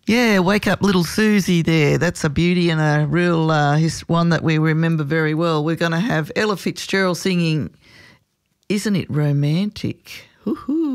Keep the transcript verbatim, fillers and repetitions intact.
Yeah, Wake Up Little Susie there. That's a beauty and a real uh, his, one that we remember very well. We're going to have Ella Fitzgerald singing Isn't It Romantic? Woohoo.